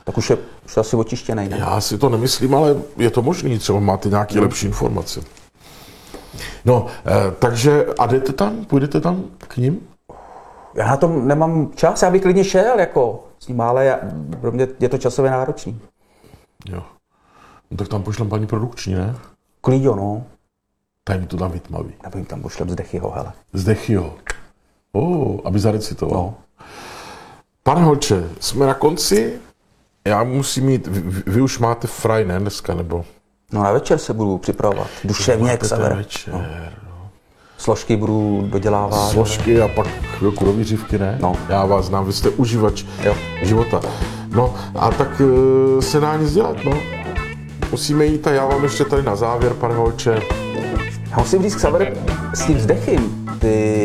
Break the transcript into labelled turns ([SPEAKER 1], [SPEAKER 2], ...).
[SPEAKER 1] Tak už je asi očištěnej, ne?
[SPEAKER 2] Já si to nemyslím, ale je to možný, třeba máte nějaké lepší informace. No, takže a jdete tam, půjdete tam k ním?
[SPEAKER 1] Já na tom nemám čas, já bych klidně šel jako s ním, ale pro mě je to časově náročný.
[SPEAKER 2] Jo. No tak tam pošlem paní produkční, ne?
[SPEAKER 1] Klidně, no.
[SPEAKER 2] Tady mi to tam vytmaví.
[SPEAKER 1] Nebo jim tam pošlem z Dechyho, hele.
[SPEAKER 2] Z Dechyho. Aby zarecitoval.
[SPEAKER 1] No.
[SPEAKER 2] Pane Holče, jsme na konci. Já musím jít, vy už máte fraj, ne, dneska, nebo?
[SPEAKER 1] No na večer se budu připravovat. Duševně k sever.
[SPEAKER 2] Večer. No.
[SPEAKER 1] Složky budu dodělávat.
[SPEAKER 2] Složky a pak chvilku do výřivky, ne?
[SPEAKER 1] No.
[SPEAKER 2] Já vás znám, vy jste uživač života. No a tak se dá nic dělat, no. Musíme jít a já vám ještě tady na závěr, pane Holče.
[SPEAKER 1] Já musím říct, Xaver, s tím zdechym, ty